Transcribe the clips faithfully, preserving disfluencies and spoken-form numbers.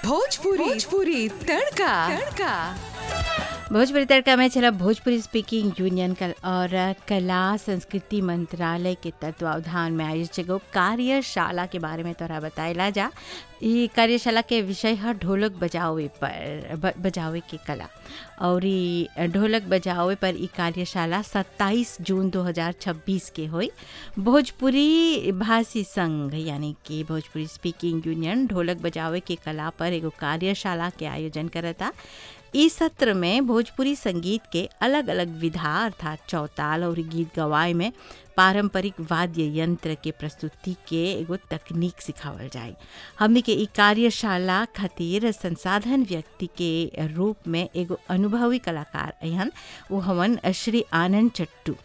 भोजपुरी भोजपुरी तड़का तड़का भोजपुरी तड़का में चला Bhojpuri speaking union कल और कला संस्कृति मंत्रालय के तत्वावधान में आयोजित एगो कार्यशाला के बारे में तोरा बताइला जा। ई कार्यशाला के विषय है ढोलक बजावे पर ब, बजावे के कला और ई ढोलक बजावे पर ई कार्यशाला सत्ताईस जून दो हज़ार छब्बीस के हुई। भोजपुरी भाषी संघ यानी कि भोजपुरी स्पीकिंग यूनियन ढोलक बजावे के कला पर एगो कार्यशाला के आयोजन करता। इस सत्र में भोजपुरी संगीत के अलग अलग विधा अर्थात चौताल और गीत गवाए में पारंपरिक वाद्य यंत्र के प्रस्तुति के एगो तकनीक सिखावल जाए। हमनी के ई कार्यशाला खातिर संसाधन व्यक्ति के रूप में एगो अनुभवी कलाकार अहन वो हवन श्री आनंद चट्टू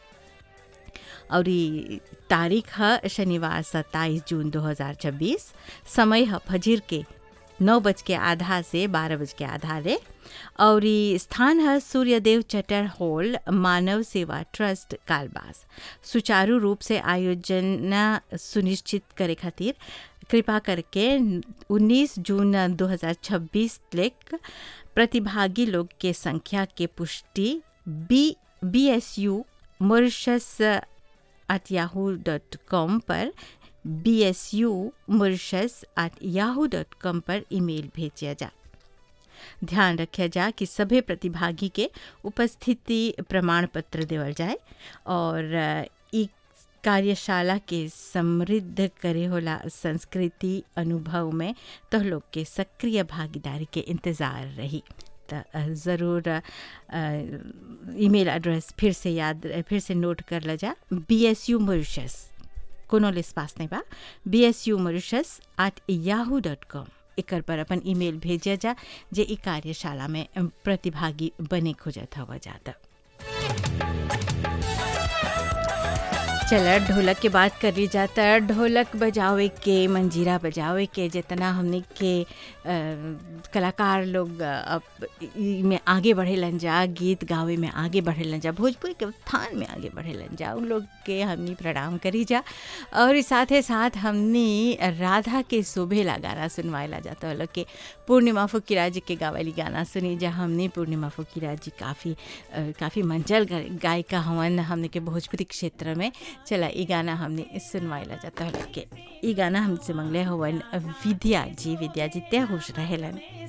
और ई तारीख है शनिवार सत्ताईस जून दो हज़ार छब्बीस। समय है फजर के नौ बज के आधा से बारह बज के आधा रे और ई स्थान है सूर्यदेव चटर हॉल मानव सेवा ट्रस्ट कालबास। सुचारू रूप से आयोजन सुनिश्चित करे खातिर कृपा करके उन्नीस जून दो हज़ार छब्बीस तक प्रतिभागी लोग के संख्या के पुष्टि B B S U Mauritius at Yahoo dot com पर B S U Mauritius at Yahoo dot com पर ईमेल भेजा जा। ध्यान रखा जा कि सभी प्रतिभागी के उपस्थिति प्रमाण पत्र देवल जाए और ई कार्यशाला के समृद्ध करे होला संस्कृति अनुभव में तो लोग के सक्रिय भागीदारी के इंतज़ार रही। तो ज़रूर ईमेल एड्रेस फिर से याद फिर से नोट कर ल जा। बी एस यू मॉरिशस कोनो लिस्पास नहीं बा B S U Mauritius at Yahoo dot com एकर पर अपन ईमेल भेजा जा जे ई कार्यशाला में प्रतिभागी बने खोजत हवा जाता। चला ढोलक के बात कर ली जाता। ढोलक बजावे के मंजीरा बजावे के जितना हमने के आ, कलाकार लोग अब में आगे बढ़ेलन जा, गीत गावे में आगे बढ़ेलन जा, भोजपुरी के उत्थान में आगे बढ़ेलन जा, उन लोग के हमनी प्रणाम करी जा। और साथे साथ हमनी राधा के शोभेला गाना सुनवाएला जाता है लोग के पूर्णिमा फुकीरा जी के गावली गाना सुनी जा। हमने पूर्णिमा फुकीरा जी काफ़ी काफ़ी मंचल गायिका हवन हमने के भोजपुरी क्षेत्र में। चला ई गाना हमने सुनवाइला जाता है के ई गाना हमसे मंगले हवन विद्या जी। विद्या जी ते खुश रहेलन।